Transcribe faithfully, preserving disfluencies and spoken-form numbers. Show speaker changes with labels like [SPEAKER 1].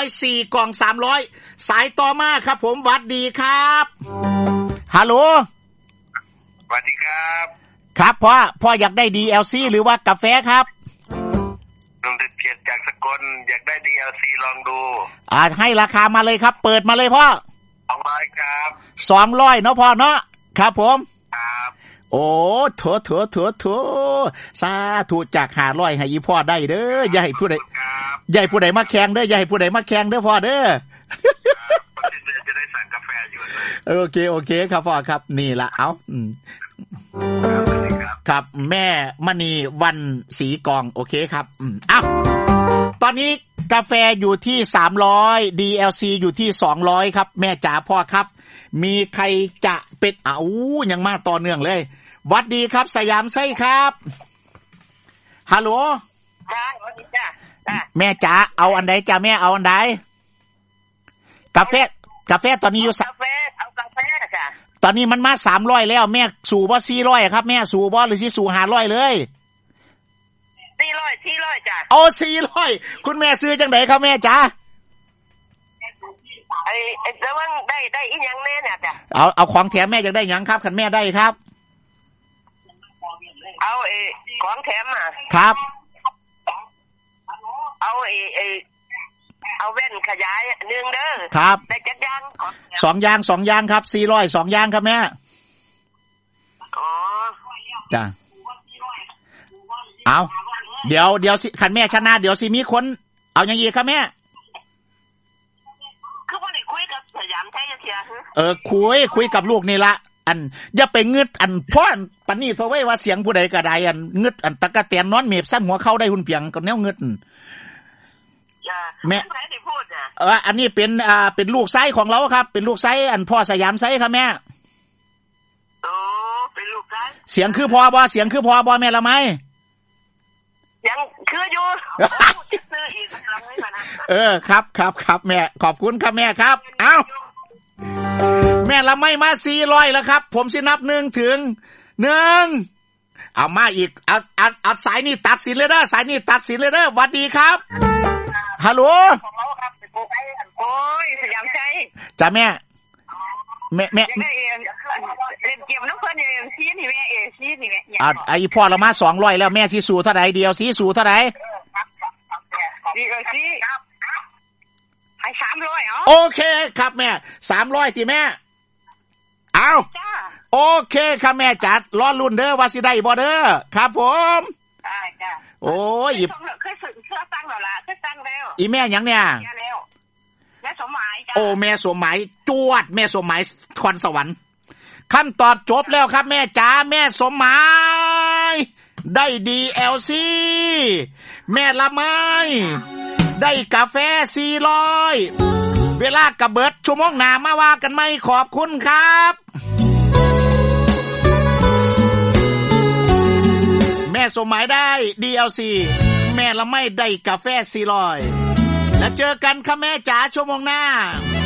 [SPEAKER 1] อยสี่กล่องสามร้อยสายต่อมาครับผมหวัดดีครับฮัลโหล
[SPEAKER 2] สวัสดีครับ
[SPEAKER 1] ครับพ่อพ่ออยากได้ ดี แอล ซี หรือว่ากาแฟครับ
[SPEAKER 2] ลุงเกียรติจากสกลอยากได้ ดี แอล ซี ลองดู
[SPEAKER 1] อ่าให้ราคามาเลยครับเปิดมาเลยพ่อ
[SPEAKER 2] สองร้อยครับ
[SPEAKER 1] สองร้อยเนาะพ่อเนาะครับผม
[SPEAKER 2] ครับ
[SPEAKER 1] โอ้โถโถโถโถสาธุจากห้าร้อยให้อีพ่อได้เด้ออย่าให้ผู้ใดอย่าให้ผู้ใดมาแข่งเด้ออย่าให้ผู้ใดมาแข่งเด้อพ่อเด้อ
[SPEAKER 2] จะได้สั่งกาแฟอยู่
[SPEAKER 1] โอเคโอเคครับพ่อครับนี่ล่ะเอ้าอืมครับแม่มณีวันศรีกองโอเคครับอืมอ้าวตอนนี้กาแฟอยู่ที่สามร้อย ดี แอล ซี อยู่ที่สองร้อยครับแม่จ๋าพ่อครับมีใครจะเป็นอ้าวยังมาต่อเนื่องเลยหวัดดีครับสยามไส้ครับฮัลโหล
[SPEAKER 3] จ้าสวัสดีจ้า
[SPEAKER 1] แม่จ๋าเอาอันใดจ้าแม่เอาอันใดกาแฟกาแฟตอนนี้อยู่
[SPEAKER 3] กาแฟเอากาแฟจ้ะ
[SPEAKER 1] ตอนนี้มันมาสามร้อยแล้วแม่สู่บ่สี่ร้อยครับแม่สู่บ่หรือสิสู่ห้าร้อยเลย
[SPEAKER 3] สี่ร้อยสี่ร้อยจ้ะ
[SPEAKER 1] โอ้สี่ร้อยคุณแม่ซื้อจังได๋ครับแม่จ๋า
[SPEAKER 3] ไอ้ไอ้แล้วมันได้ได้อีหยังแน่เนี่ยจ้ะ
[SPEAKER 1] เอาเอาของแถมแม่อยากได้หยังครับคันแม่ได้ครับ
[SPEAKER 3] เอาไอ้ของแถมอ่ะ
[SPEAKER 1] ครับ
[SPEAKER 3] เอาไอ้ไอ้เอาแว่นขยายหนึ่งเด้อ
[SPEAKER 1] ครับ
[SPEAKER 3] ได้จักอย่าง
[SPEAKER 1] สองอย่างสองอย่างครับสี่ร้อยสองอย่างครับแม่
[SPEAKER 3] อ๋อ
[SPEAKER 1] จ้ะเอาเดี๋ยวเดี๋ยวสิคันแม่ชนะเดี๋ยวสิมีคนเอาอย่างอีกครับแม่
[SPEAKER 3] คือบ่ได้คุยกับสยามไทยเสีย
[SPEAKER 1] เออคุยคุยกับลูกนี่ละอันอย่าไปงึดอันพ่อปานนี้โทรไว้ว่าเสียงผู้ใดก็ได้อันงึดอันตะกะแตนนอนเมบซ้ำหัวเข้าได้หุ่นเปียงก็แนวงึดแม่เอออันนี้เป็นอ่าเป็นลูกไส้ของเราครับเป็นลูกไส้อันพ่อสยามไส้ครับแม่
[SPEAKER 3] โอ้เป็นลูกไส้
[SPEAKER 1] เสียงคือพ่อบ่เสียงคือพ่อบ่แม่ละไหม
[SPEAKER 3] ยังคืออยู่ซื้ออีกครั้งให้มานะ
[SPEAKER 1] เออครับครับครับแม่ขอบคุณครับแม่ครับเอ้าแม่ละไม่มาสี่ร้อยแล้วครับผมสินับหนึ่งถึงหนึ่งเอามาอีกเอาเอาเอาสายนี่ตัดสินเลยเด้อสายนี่ตัดสินเลยเด้อสวัสดีครับฮัลโหล
[SPEAKER 3] โอ้ยสยามใจ
[SPEAKER 1] จ้าแม่แม่แม่
[SPEAKER 3] เล่นเกมน้ำเพิ่นเอ็มซีนี่แม่เอซีนี่แม่
[SPEAKER 1] อ่ะไอ้พ่อละมาสองร้อยแล้วแม่สิสู่เท่าไหร่เดียวสิสู่เท่าไหร่
[SPEAKER 3] ดีเอซีให้สามร้อยเอา
[SPEAKER 1] โอเคครับแม่สามร้อยสิแม่เอาโอเคครับแม่จัดรอลุ้นเด้อว่าสิได้บ่เด้อครับผม
[SPEAKER 3] ได้จ้ะ
[SPEAKER 1] โอ้ย
[SPEAKER 3] เคยเคยตั้งแล้วล่ะเคยตั้งแล้ว
[SPEAKER 1] อีแม่หยังเนี่ย
[SPEAKER 3] แม่สมหมายจ้ะ
[SPEAKER 1] โอ้แม่สมหมายจวดแม่สมหมายคอนสวรรค์คำตอบจบแล้วครับแม่จ๋าแม่สมหมายได้ ดี แอล ซี แม่ละไม้ได้กาแฟสี่ร้อยเวลากระเบิดชั่วโมงหน้ามาว่ากันไหมขอบคุณครับแม่สมหมายได้ ดี แอล ซี แม่ละไม้ได้กาแฟสี่ร้อยแล้วเจอกันค่ะแม่จ๋าชั่วโมงหน้า